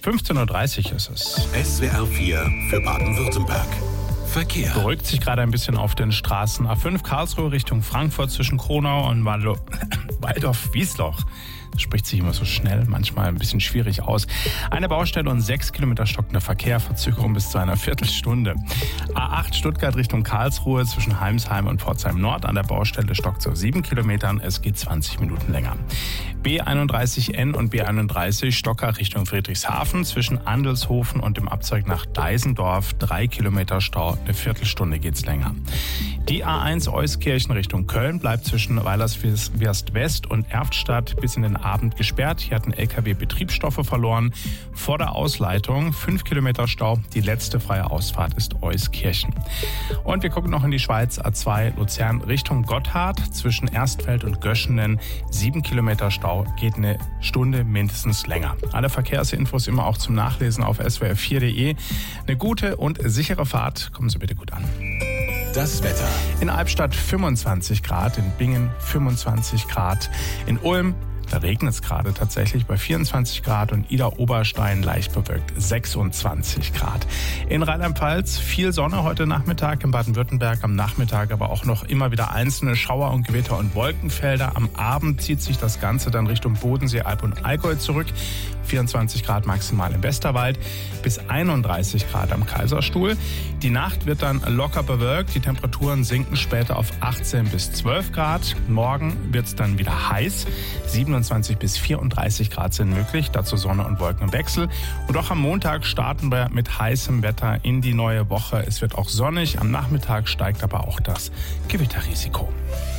15.30 Uhr ist es. SWR 4 für Baden-Württemberg. Verkehr. Beruhigt sich gerade ein bisschen auf den Straßen. A5 Karlsruhe Richtung Frankfurt zwischen Kronau und Waldorf-Wiesloch. Das spricht sich immer so schnell, manchmal ein bisschen schwierig aus. Eine Baustelle und 6 Kilometer stockender Verkehr, Verzögerung bis zu einer Viertelstunde. A8 Stuttgart Richtung Karlsruhe zwischen Heimsheim und Pforzheim Nord. An der Baustelle stockt so 7 Kilometern, es geht 20 Minuten länger. B31N und B31 Stocker Richtung Friedrichshafen zwischen Andelshofen und dem Abzweig nach Deisendorf. 3 Kilometer Stau, eine Viertelstunde geht's länger. Die A1 Euskirchen Richtung Köln bleibt zwischen Weilerswist West und Erftstadt bis in den Abend gesperrt. Hier hat ein LKW Betriebsstoffe verloren. Vor der Ausleitung 5 Kilometer Stau. Die letzte freie Ausfahrt ist Euskirchen. Und wir gucken noch in die Schweiz. A2 Luzern Richtung Gotthard zwischen Erstfeld und Göschenen. 7 Kilometer Stau, geht eine Stunde mindestens länger. Alle Verkehrsinfos immer auch zum Nachlesen auf swr4.de. Eine gute und sichere Fahrt. Kommen Sie bitte gut an. Das Wetter. In Albstadt 25 Grad, in Bingen 25 Grad, in Ulm, da regnet es gerade tatsächlich bei 24 Grad und Ida-Oberstein leicht bewölkt 26 Grad. In Rheinland-Pfalz viel Sonne heute Nachmittag, in Baden-Württemberg am Nachmittag aber auch noch immer wieder einzelne Schauer und Gewitter und Wolkenfelder. Am Abend zieht sich das Ganze dann Richtung Bodensee, Alb und Allgäu zurück. 24 Grad maximal im Westerwald, bis 31 Grad am Kaiserstuhl. Die Nacht wird dann locker bewölkt, die Temperaturen sinken später auf 18 bis 12 Grad. Morgen wird es dann wieder heiß, 27 bis 34 Grad sind möglich, dazu Sonne und Wolken im Wechsel. Und auch am Montag starten wir mit heißem Wetter in die neue Woche. Es wird auch sonnig, am Nachmittag steigt aber auch das Gewitterrisiko.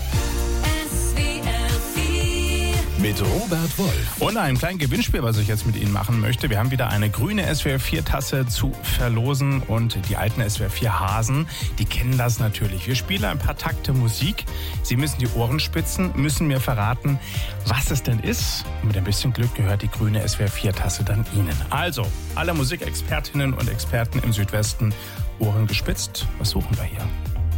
Mit Robert Wolf. Und ein kleines Gewinnspiel, was ich jetzt mit Ihnen machen möchte. Wir haben wieder eine grüne SWR4-Tasse zu verlosen und die alten SWR4-Hasen, die kennen das natürlich. Wir spielen ein paar Takte Musik. Sie müssen die Ohren spitzen, müssen mir verraten, was es denn ist. Und mit ein bisschen Glück gehört die grüne SWR4-Tasse dann Ihnen. Also, alle Musikexpertinnen und Experten im Südwesten, Ohren gespitzt. Was suchen wir hier?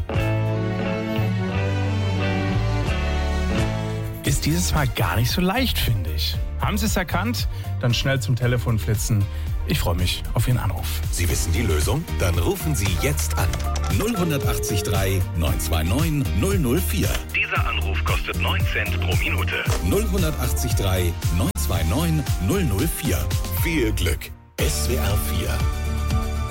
Ist dieses Mal gar nicht so leicht, finde ich. Haben Sie es erkannt? Dann schnell zum Telefon flitzen. Ich freue mich auf Ihren Anruf. Sie wissen die Lösung? Dann rufen Sie jetzt an. 0183 929 004. Dieser Anruf kostet 9 Cent pro Minute. 0183 929 004. Viel Glück. SWR 4